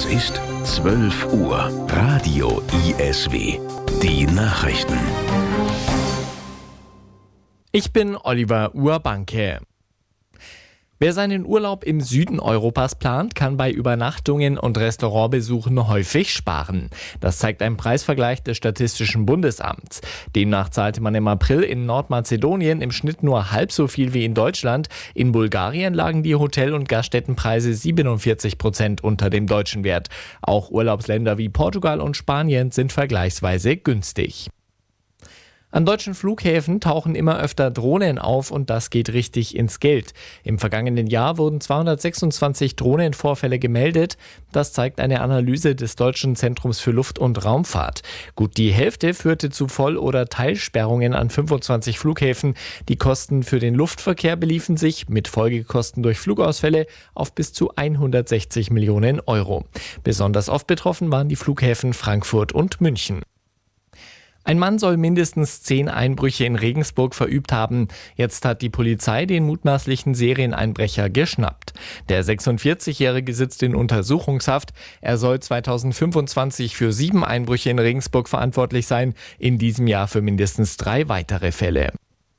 ist 12 Uhr. Radio ISW. Die Nachrichten. Ich bin Oliver Urbanke. Wer seinen Urlaub im Süden Europas plant, kann bei Übernachtungen und Restaurantbesuchen häufig sparen. Das zeigt ein Preisvergleich des Statistischen Bundesamts. Demnach zahlte man im April in Nordmazedonien im Schnitt nur halb so viel wie in Deutschland. In Bulgarien lagen die Hotel- und Gaststättenpreise 47% unter dem deutschen Wert. Auch Urlaubsländer wie Portugal und Spanien sind vergleichsweise günstig. An deutschen Flughäfen tauchen immer öfter Drohnen auf und das geht richtig ins Geld. Im vergangenen Jahr wurden 226 Drohnenvorfälle gemeldet. Das zeigt eine Analyse des Deutschen Zentrums für Luft- und Raumfahrt. Gut die Hälfte führte zu Voll- oder Teilsperrungen an 25 Flughäfen. Die Kosten für den Luftverkehr beliefen sich mit Folgekosten durch Flugausfälle auf bis zu 160 Millionen Euro. Besonders oft betroffen waren die Flughäfen Frankfurt und München. Ein Mann soll mindestens 10 Einbrüche in Regensburg verübt haben. Jetzt hat die Polizei den mutmaßlichen Serieneinbrecher geschnappt. Der 46-Jährige sitzt in Untersuchungshaft. Er soll 2025 für 7 Einbrüche in Regensburg verantwortlich sein, in diesem Jahr für mindestens 3 weitere Fälle.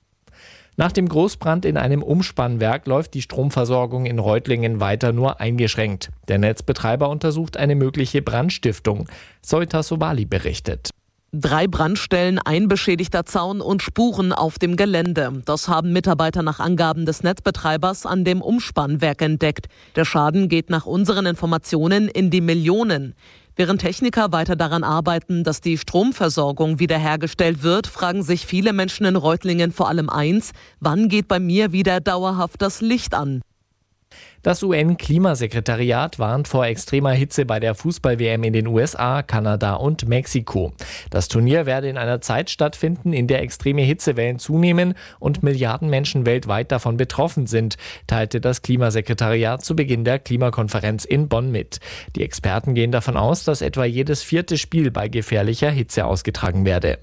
Nach dem Großbrand in einem Umspannwerk läuft die Stromversorgung in Reutlingen weiter nur eingeschränkt. Der Netzbetreiber untersucht eine mögliche Brandstiftung. Soita Sobali berichtet. 3 Brandstellen, ein beschädigter Zaun und Spuren auf dem Gelände. Das haben Mitarbeiter nach Angaben des Netzbetreibers an dem Umspannwerk entdeckt. Der Schaden geht nach unseren Informationen in die Millionen. Während Techniker weiter daran arbeiten, dass die Stromversorgung wiederhergestellt wird, fragen sich viele Menschen in Reutlingen vor allem eins: Wann geht bei mir wieder dauerhaft das Licht an? Das UN-Klimasekretariat warnt vor extremer Hitze bei der Fußball-WM in den USA, Kanada und Mexiko. Das Turnier werde in einer Zeit stattfinden, in der extreme Hitzewellen zunehmen und Milliarden Menschen weltweit davon betroffen sind, teilte das Klimasekretariat zu Beginn der Klimakonferenz in Bonn mit. Die Experten gehen davon aus, dass etwa jedes 4. Spiel bei gefährlicher Hitze ausgetragen werde.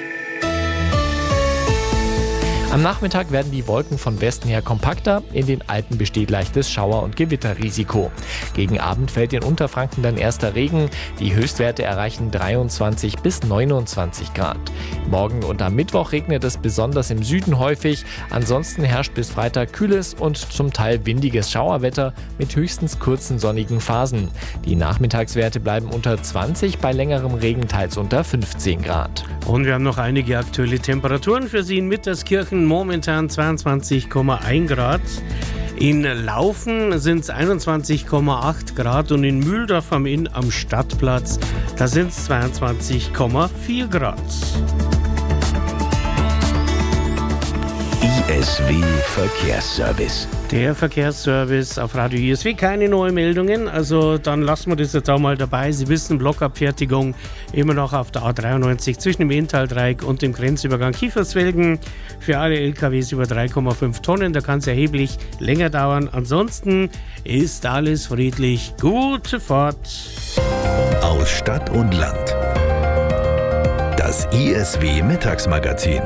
Am Nachmittag werden die Wolken von Westen her kompakter. In den Alpen besteht leichtes Schauer- und Gewitterrisiko. Gegen Abend fällt in Unterfranken dann erster Regen. Die Höchstwerte erreichen 23 bis 29 Grad. Morgen und am Mittwoch regnet es besonders im Süden häufig. Ansonsten herrscht bis Freitag kühles und zum Teil windiges Schauerwetter mit höchstens kurzen sonnigen Phasen. Die Nachmittagswerte bleiben unter 20, bei längerem Regen teils unter 15 Grad. Und wir haben noch einige aktuelle Temperaturen für Sie in Mitterskirchen. Momentan 22,1 Grad. In Laufen sind es 21,8 Grad und in Mühldorf am Inn am Stadtplatz, da sind es 22,4 Grad. ISW Verkehrsservice. Der Verkehrsservice auf Radio ISW, keine neuen Meldungen, also dann lassen wir das jetzt auch mal dabei. Sie wissen, Blockabfertigung immer noch auf der A93 zwischen dem Inntal-Dreieck und dem Grenzübergang Kiefersfelden. Für alle LKWs über 3,5 Tonnen, da kann es erheblich länger dauern. Ansonsten ist alles friedlich. Gute Fahrt. Aus Stadt und Land. Das ISW Mittagsmagazin.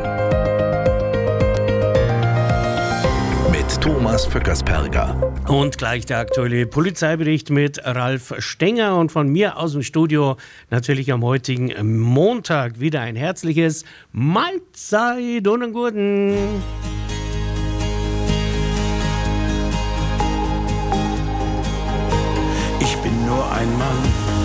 Thomas Vöckersperger. Und gleich der aktuelle Polizeibericht mit Ralf Stenger und von mir aus dem Studio natürlich am heutigen Montag wieder ein herzliches Mahlzeit und einen guten. Ich bin nur ein Mann